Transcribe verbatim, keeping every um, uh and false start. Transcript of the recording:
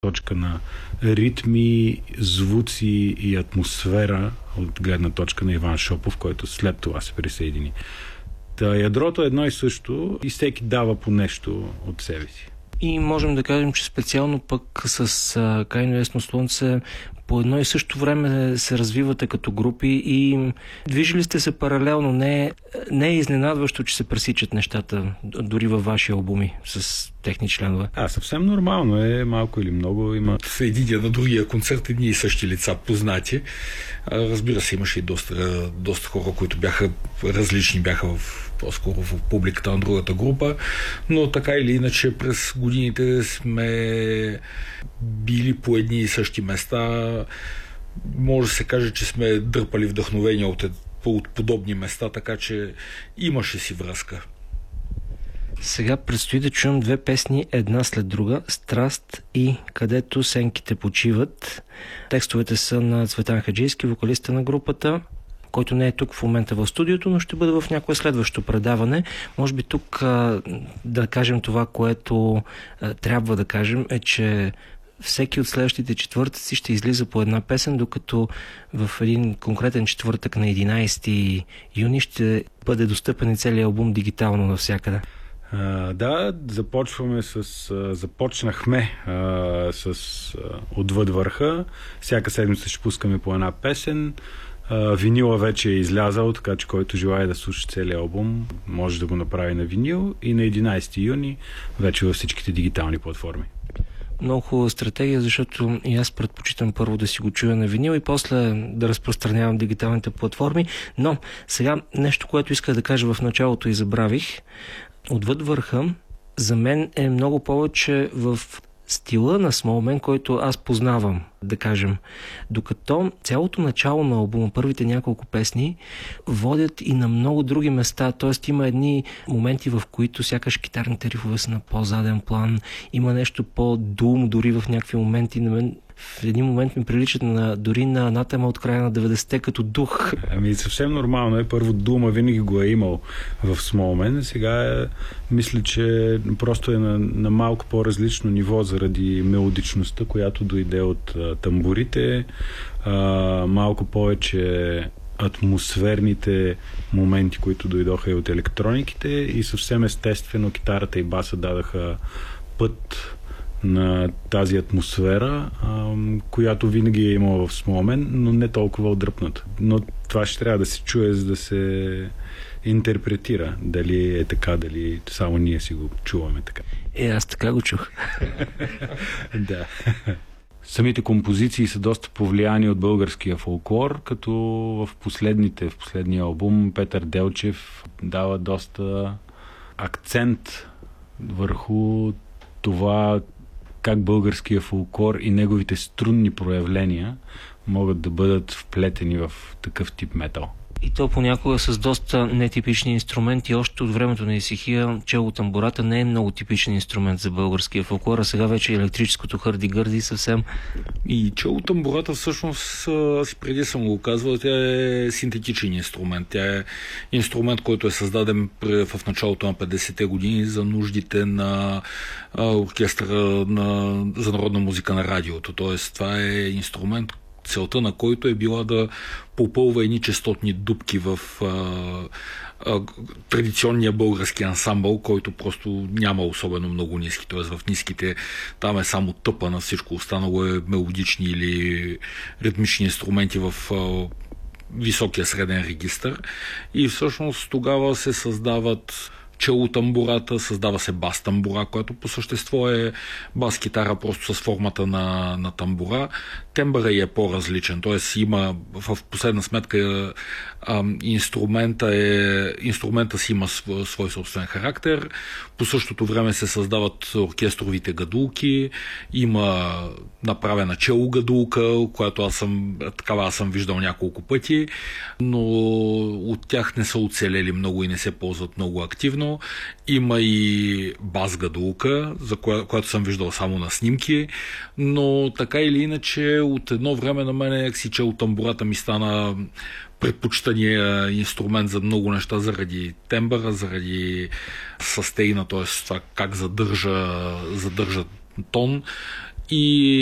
точка на ритми, звуци и атмосфера от гледна точка на Иван Шопов, който след това се присъедини. Та ядрото е едно и също и всеки дава по нещо от себе си. И можем да кажем, че специално пък с а, Крайно ясно слънце по едно и също време се развивате като групи и движили сте се паралелно. Не, не е изненадващо, че се пресичат нещата дори във ваши албуми с техни членове. А, съвсем нормално е, малко или много има. В един на другия концерт едни и същи лица познати. Разбира се, имаше и доста, доста хора, които бяха различни, бяха в, по-скоро в публиката на другата група, но така или иначе през годините сме били по едни и същи места. Може да се каже, че сме дърпали вдъхновения от, от подобни места, така че имаше си връзка. Сега предстои да чуем две песни една след друга. Страст и Където сенките почиват. Текстовете са на Цветан Хаджийски, вокалиста на групата, който не е тук в момента в студиото, но ще бъде в някое следващо предаване. Може би тук а, да кажем това, което а, трябва да кажем, е, че всеки от следващите четвъртъци ще излиза по една песен, докато в един конкретен четвъртък на единайсети юни ще бъде достъпен и целият албум дигитално навсякъде. Uh, да, започваме с... Uh, започнахме uh, с uh, Отвъд върха. Всяка седмица ще пускаме по една песен. Uh, винила вече е излязал, така че който желае да слуша целият албум, може да го направи на винил. И на единайсети юни вече във всичките дигитални платформи. Много хубава стратегия, защото и аз предпочитам първо да си го чуя на винил и после да разпространявам дигиталните платформи. Но сега нещо, което исках да кажа в началото и забравих. Отвъд върха за мен е много повече в стила на Small Man, който аз познавам, да кажем. Докато цялото начало на албума, първите няколко песни, водят и на много други места. Т.е. има едни моменти, в които сякаш китарните рифове са на по-заден план. Има нещо по-дум, дори в някакви моменти. На мен в един момент ми приличат на, дори на Анатема от края на деветдесетте като дух. Ами съвсем нормално е. Първо дума винаги го е имал в Small Man. Сега е, мисля, че просто е на, на малко по-различно ниво заради мелодичността, която дойде от а, тамбурите, а, малко повече атмосферните моменти, които дойдоха и от електрониките и съвсем естествено китарата и баса дадаха път на тази атмосфера, която винаги е имала в Small Man, но не толкова отдръпната. Но това ще трябва да се чуе, за да се интерпретира. Дали е така, дали само ние си го чуваме така. Е, аз така го чух. Да. Самите композиции са доста повлияни от българския фолклор, като в последните, в последния албум Петър Делчев дава доста акцент върху това как българския фолклор и неговите струнни проявления могат да бъдат вплетени в такъв тип метал. И то понякога с доста нетипични инструменти. Още от времето на Исихия чело тамбурата не е много типичен инструмент за българския фолклор, а сега вече електрическото хърди-гърди съвсем. И чело тамбурата всъщност, аз преди съм го казвал, тя е синтетичен инструмент. Тя е инструмент, който е създаден в началото на петдесетте години за нуждите на оркестъра на, за народна музика на радиото. Тоест това е инструмент, целта на който е била да попълва едни честотни дупки в а, а, традиционния български ансамбъл, който просто няма особено много ниски. Т.е. в ниските там е само тъпа, на всичко останало е мелодични или ритмични инструменти в а, високия среден регистър. И всъщност тогава се създават чело тамбурата, създава се бас тамбура, която по същество е бас китара просто с формата на, на тамбура. Тембъра е по-различен, т.е. има в последна сметка а, инструмента, е, инструмента си има свой, свой собствен характер. По същото време се създават оркестровите гадулки, има направена чело гадулка, която аз съм, такава аз съм виждал няколко пъти, но от тях не са оцелели много и не се ползват много активно. Има и бас гадулка, за коя, която съм виждал само на снимки, но така или иначе от едно време на мен си чело тамбурата ми стана предпочитания инструмент за много неща, заради тембъра, заради състейна, т.е. това как задържа, задържа тон. И